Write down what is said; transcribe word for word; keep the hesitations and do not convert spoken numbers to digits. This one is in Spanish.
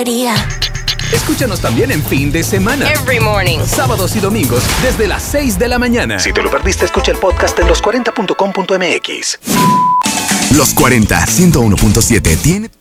Escúchanos también en fin de semana. Every morning. Sábados y domingos desde las seis de la mañana. Si te lo perdiste, escucha el podcast en los cuarenta punto com punto m x. Los cuarenta, ciento uno punto siete tiene...